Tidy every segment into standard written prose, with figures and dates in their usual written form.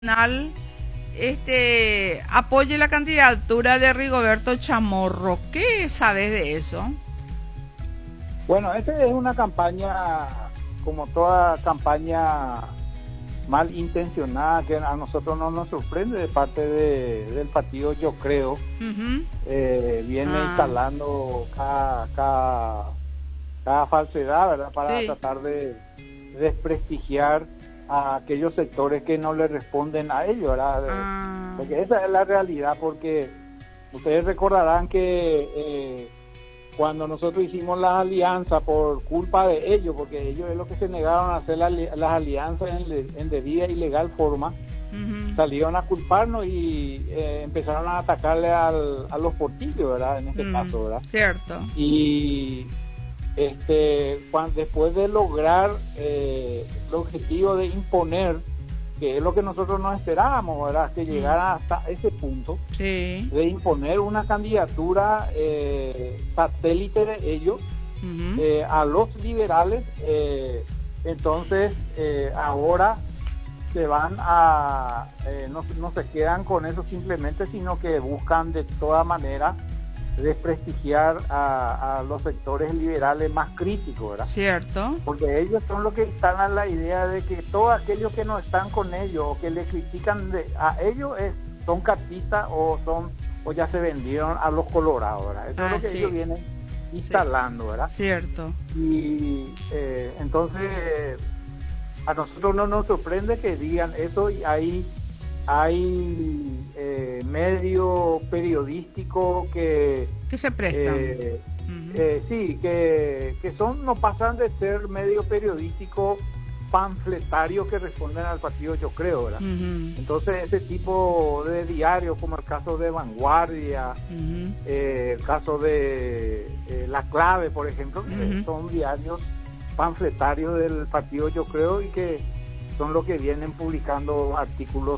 Nacional apoye la candidatura de Rigoberto Chamorro. ¿Qué sabes de eso? Bueno, esta es una campaña, como toda campaña malintencionada, que a nosotros no nos sorprende de parte del partido, yo creo. Viene instalando cada falsedad, ¿verdad? Para tratar de desprestigiar a aquellos sectores que no le responden a ellos, ¿verdad? Porque esa es la realidad, porque ustedes recordarán que cuando nosotros hicimos las alianzas por culpa de ellos, porque ellos es lo que se negaron a hacer las alianzas en debida y legal forma, salieron a culparnos y empezaron a atacarle a los portillos, ¿verdad? En este caso, ¿verdad? Cierto. Y después de lograr el objetivo de imponer, que es lo que nosotros no esperábamos, ¿verdad? Que llegara hasta ese punto, de imponer una candidatura satélite de ellos a los liberales. Entonces ahora se van a no se quedan con eso simplemente, sino que buscan de toda manera desprestigiar a los sectores liberales más críticos, ¿verdad? Cierto. Porque ellos son los que están a la idea de que todos aquellos que no están con ellos o que le critican a ellos son cartistas o ya se vendieron a los colorados, ¿verdad? Eso es lo que ellos vienen instalando, ¿verdad? Cierto. Y entonces a nosotros no nos sorprende que digan eso, y hay medio periodístico que se prestan. Sí, que no pasan de ser medio periodístico panfletario que responden al partido, yo creo, ¿verdad? Entonces ese tipo de diarios, como el caso de Vanguardia, el caso de La Clave, por ejemplo, son diarios panfletarios del partido, yo creo, y que son los que vienen publicando artículos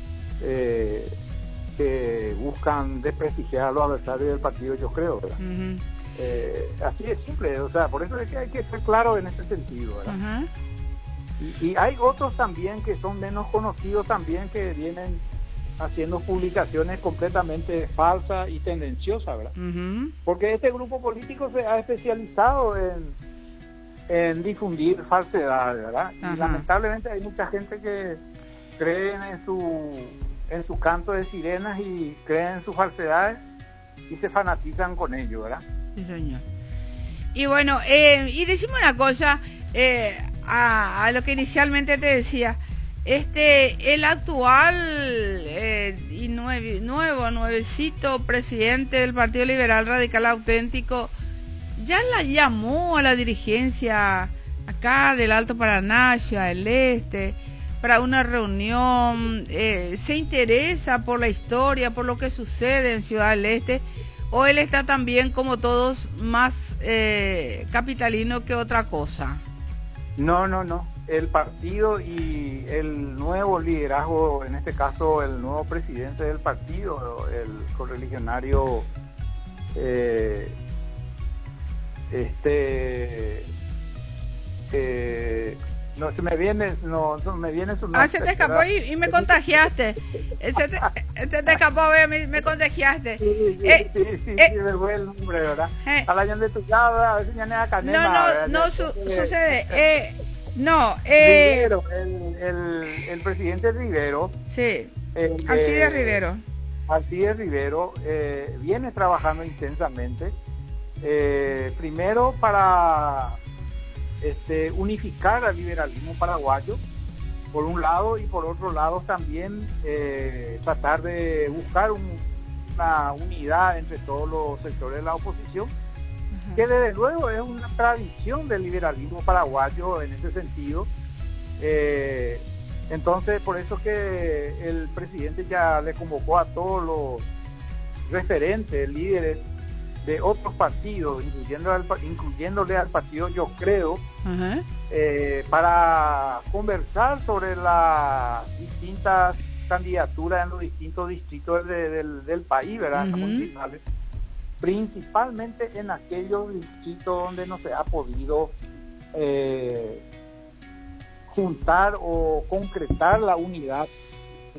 que buscan desprestigiar a los adversarios del partido, yo creo, ¿verdad? Así es simple, o sea, por eso es que hay que ser claro en ese sentido, ¿verdad? Y hay otros también que son menos conocidos también, que vienen haciendo publicaciones completamente falsas y tendenciosas, ¿verdad? Porque este grupo político se ha especializado en difundir falsedades, ¿verdad? Y lamentablemente hay mucha gente que creen en su canto de sirenas y creen en sus falsedades y se fanatizan con ello, ¿verdad? Sí, señor. Y bueno, y decimos una cosa, a lo que inicialmente te decía, el actual y nuevecito presidente del Partido Liberal Radical Auténtico ya la llamó a la dirigencia acá del Alto Paraná, Ciudad del Este, para una reunión. Se interesa por la historia, por lo que sucede en Ciudad del Este, o él está también, como todos, más capitalino que otra cosa. No, el partido y el nuevo liderazgo, en este caso el nuevo presidente del partido, el correligionario no se me viene su nombre. Se te escapó y me contagiaste. Se te escapó, me contagiaste. Sí, me fue el nombre, ¿verdad? A la de tu casa, a ver si ya no canema. No sucede. Rivero, el presidente Rivero. Sí, Alcides Rivero. Alcides Rivero viene trabajando intensamente. Primero para unificar al liberalismo paraguayo, por un lado, y por otro lado también tratar de buscar una unidad entre todos los sectores de la oposición, que desde luego es una tradición del liberalismo paraguayo en ese sentido. Entonces, por eso que el presidente ya le convocó a todos los referentes, líderes de otros partidos, incluyéndole al partido, yo creo, para conversar sobre las distintas candidaturas en los distintos distritos del país, ¿verdad? Municipales, principalmente en aquellos distritos donde no se ha podido juntar o concretar la unidad